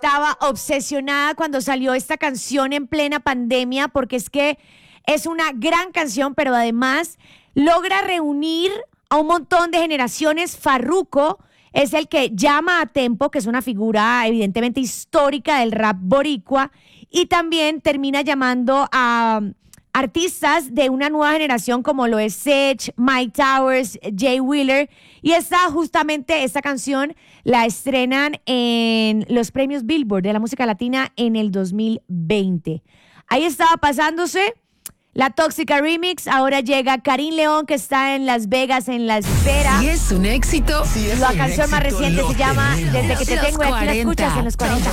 estaba obsesionada cuando salió esta canción en plena pandemia, porque es que es una gran canción, pero además logra reunir a un montón de generaciones. Farruko es el que llama a Tempo, que es una figura evidentemente histórica del rap boricua, y también termina llamando a artistas de una nueva generación como lo es Sech, Mike Towers, Jay Wheeler, y esta canción la estrenan en los premios Billboard de la música latina en el 2020. Ahí estaba pasándose la Tóxica Remix. Ahora llega Karim León, que está en Las Vegas en la espera. Si es un éxito, La canción más reciente se llama Desde que te tengo, y aquí la escuchas en los 40.